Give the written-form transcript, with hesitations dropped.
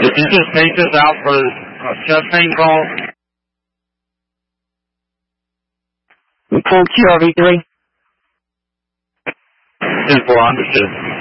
Did you just take this out for a chest pain call? We pulled QRV3. 10-4, understood.